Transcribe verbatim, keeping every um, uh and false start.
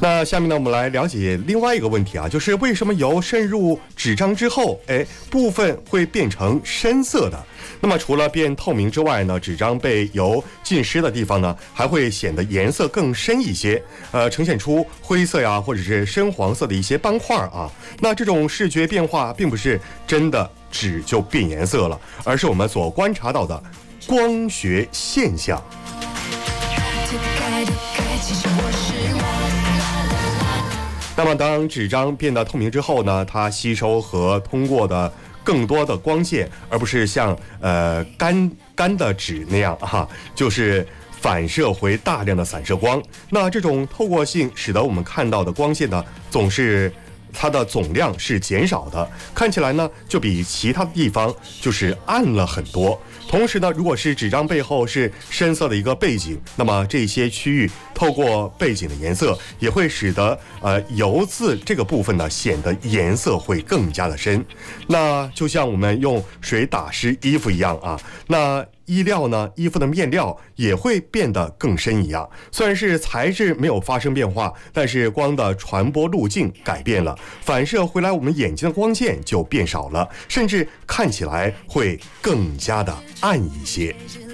那下面呢，我们来了解另外一个问题啊，就是为什么油渗入纸张之后，哎，部分会变成深色的？那么除了变透明之外呢，纸张被油浸湿的地方呢，还会显得颜色更深一些，呃，呈现出灰色呀，或者是深黄色的一些斑块啊。那这种视觉变化并不是真的纸就变颜色了，而是我们所观察到的光学现象。那么当纸张变得透明之后呢，它吸收和通过的更多的光线，而不是像呃干干的纸那样哈、啊，就是反射回大量的散射光。那这种透过性使得我们看到的光线呢，总是它的总量是减少的，看起来呢就比其他的地方就是暗了很多。同时呢，如果是纸张背后是深色的一个背景，那么这些区域透过背景的颜色也会使得呃油渍这个部分呢显得颜色会更加的深。那就像我们用水打湿衣服一样啊，那衣料呢，衣服的面料也会变得更深一样。虽然是材质没有发生变化，但是光的传播路径改变了，反射回来我们眼睛的光线就变少了，甚至看起来会更加的暗一些。